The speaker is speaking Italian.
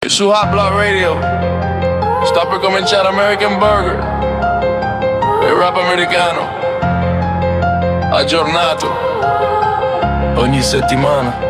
su Hot Block Radio sta per cominciare American Burger, il rap americano aggiornato ogni settimana.